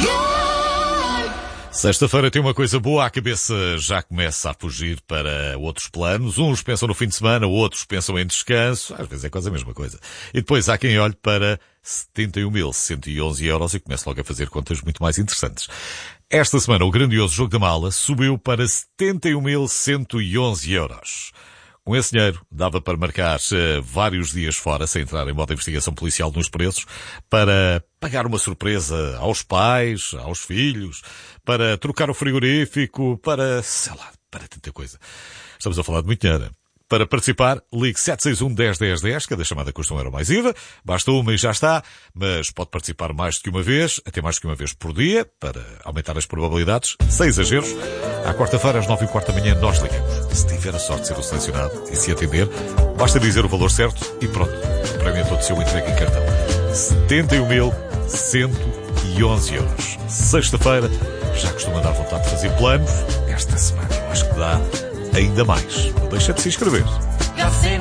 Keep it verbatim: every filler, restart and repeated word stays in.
Sexta-feira tem uma coisa boa, a cabeça já começa a fugir para outros planos. Uns pensam no fim de semana, outros pensam em descanso. Às vezes é quase a mesma coisa. E depois há quem olhe para setenta e um mil cento e onze euros e comece logo a fazer contas muito mais interessantes. Esta semana o grandioso jogo da mala subiu para setenta e um mil cento e onze euros. Com esse dinheiro, dava para marcar uh, vários dias fora, sem entrar em modo de investigação policial nos preços, para pagar uma surpresa aos pais, aos filhos, para trocar o frigorífico, para, sei lá, para tanta coisa. Estamos a falar de muito dinheiro. Para participar, ligue sete seis um, um zero um zero um zero, cada chamada custa um euro mais I V A, basta uma e já está, mas pode participar mais do que uma vez, até mais do que uma vez por dia, para aumentar as probabilidades, sem exageros. À quarta-feira, às nove e quarto da manhã, nós ligamos. Se tiver a sorte de ser o selecionado e se atender, basta dizer o valor certo e pronto, o prémio é todo seu, entregue em cartão. setenta e um mil cento e onze euros. Sexta-feira, já costuma dar vontade de fazer planos. Esta semana eu acho que dá ainda mais. Não deixa de se inscrever.